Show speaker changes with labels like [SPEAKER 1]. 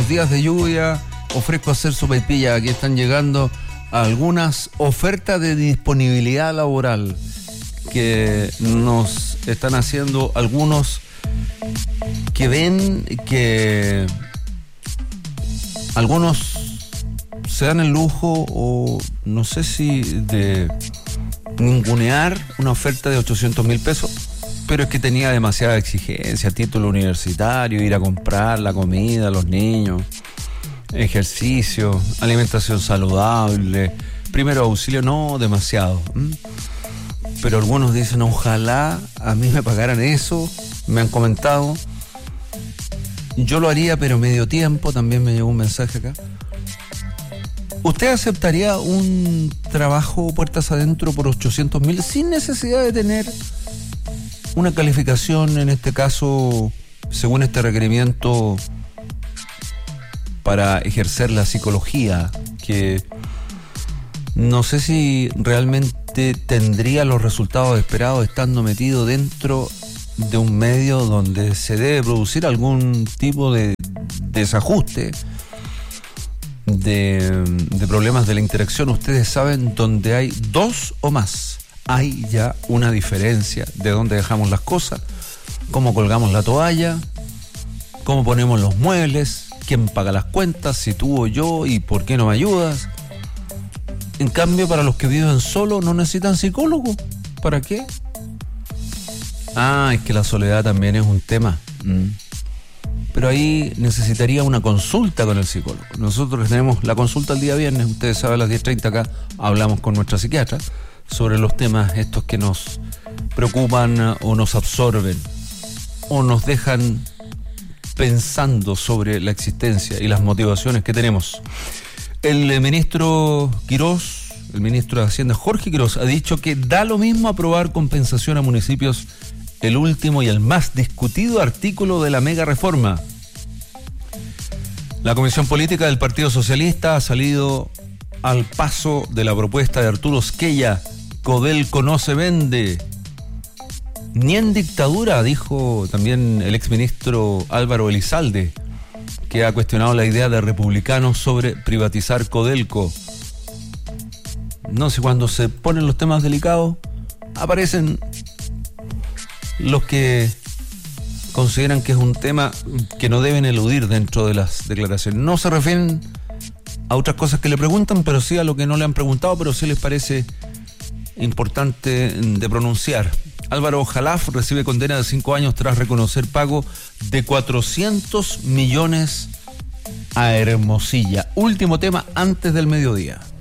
[SPEAKER 1] los días de lluvia ofrezco hacer sopaipilla. Aquí están llegando algunas ofertas de disponibilidad laboral que nos están haciendo algunos que ven que algunos se dan el lujo, o no sé si de ningunear una oferta de 800.000 pesos, pero es que tenía demasiada exigencia: título universitario, ir a comprar la comida a los niños, ejercicio, alimentación saludable, primero auxilio, no demasiado. Pero algunos dicen, ojalá a mí me pagaran eso, me han comentado. Yo lo haría, pero medio tiempo. También me llegó un mensaje acá. ¿Usted aceptaría un trabajo puertas adentro por 800.000 sin necesidad de tener una calificación, en este caso, según este requerimiento, para ejercer la psicología, que no sé si realmente tendría los resultados esperados estando metido dentro de un medio donde se debe producir algún tipo de desajuste, de problemas de la interacción? Ustedes saben, donde hay dos o más, hay ya una diferencia de dónde dejamos las cosas, cómo colgamos la toalla, cómo ponemos los muebles, quién paga las cuentas, si tú o yo, y por qué no me ayudas. En cambio, para los que viven solos no necesitan psicólogo. ¿Para qué? Es que la soledad también es un tema. Pero ahí necesitaría una consulta con el psicólogo. Nosotros tenemos la consulta el día viernes, ustedes saben, a las 10:30 acá hablamos con nuestra psiquiatra sobre los temas estos que nos preocupan o nos absorben o nos dejan pensando sobre la existencia y las motivaciones que tenemos. El ministro Quirós, el ministro de Hacienda Jorge Quirós, ha dicho que da lo mismo aprobar compensación a municipios, el último y el más discutido artículo de la mega reforma. La Comisión Política del Partido Socialista ha salido al paso de la propuesta de Arturo Esquella. Codelco no se vende ni en dictadura, dijo también el exministro Álvaro Elizalde, que ha cuestionado la idea de republicanos sobre privatizar Codelco. No sé, cuando se ponen los temas delicados, aparecen los que consideran que es un tema que no deben eludir dentro de las declaraciones. No se refieren a otras cosas que le preguntan, pero sí a lo que no le han preguntado, pero sí les parece importante de pronunciar. Álvaro Jalaf recibe condena de 5 años tras reconocer pago de 400 millones a Hermosilla. Último tema antes del mediodía.